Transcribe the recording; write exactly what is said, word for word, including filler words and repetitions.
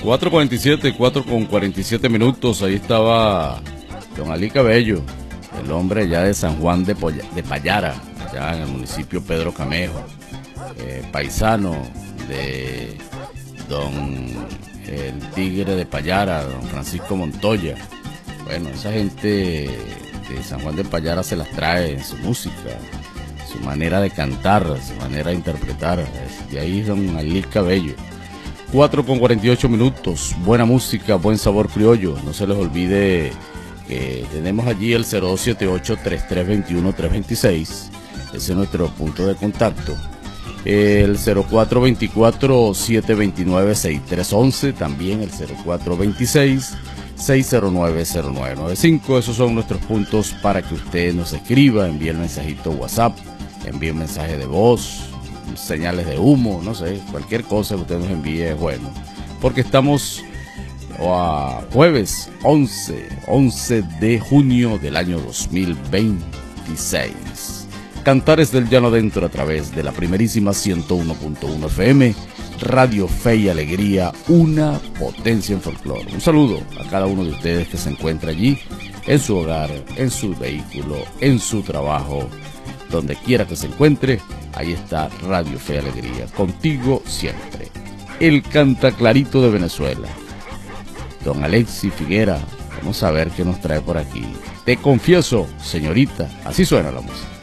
cuatro cuarenta y siete, cuatro con cuarenta y siete minutos. Ahí estaba don Ali Cabello, el hombre ya de San Juan de, Poya, de Payara, allá en el municipio Pedro Camejo, eh, paisano de don el Tigre de Payara, don Francisco Montoya. Bueno, esa gente de San Juan de Payara se las trae en su música, su manera de cantar, su manera de interpretar. De ahí don Ali Cabello. cuatro con cuarenta y ocho minutos, buena música, buen sabor criollo. No se les olvide que tenemos allí el cero dos siete ocho, tres tres dos uno, tres dos seis, ese es nuestro punto de contacto. El cero cuatro dos cuatro, siete dos nueve, seis tres uno uno, también el cero cuatro dos seis, seis cero nueve, cero nueve nueve cinco. Esos son nuestros puntos para que usted nos escriba, envíe el mensajito WhatsApp, envíe un mensaje de voz, señales de humo, no sé, cualquier cosa que usted nos envíe es bueno, porque estamos a jueves once de junio del año dos mil veintiséis. Cantares del Llano Adentro a través de la primerísima ciento uno punto uno F M, Radio Fe y Alegría, una potencia en folclore. Un saludo a cada uno de ustedes que se encuentra allí, en su hogar, en su vehículo, en su trabajo, donde quiera que se encuentre. Ahí está Radio Fe y Alegría, contigo siempre. El canta clarito de Venezuela, don Alexis Figuera. Vamos a ver qué nos trae por aquí. Te confieso, señorita, así suena la música.